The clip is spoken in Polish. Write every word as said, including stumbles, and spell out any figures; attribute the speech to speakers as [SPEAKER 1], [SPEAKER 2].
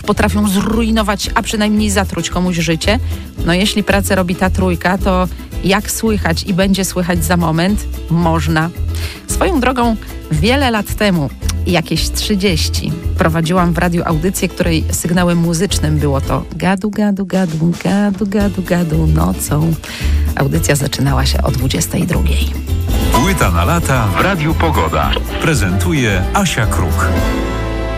[SPEAKER 1] potrafią zrujnować, a przynajmniej zatruć komuś życie. No jeśli pracę robi ta trójka, to jak słychać i będzie słychać za moment? Można. Swoją drogą wiele lat temu, jakieś trzydzieści, prowadziłam w radiu audycję, której sygnałem muzycznym było to gadu, gadu, gadu, gadu, gadu, gadu nocą. Audycja zaczynała się o dwudziestej drugiej.
[SPEAKER 2] Płyta na lata w Radiu Pogoda. Prezentuje Asia Kruk.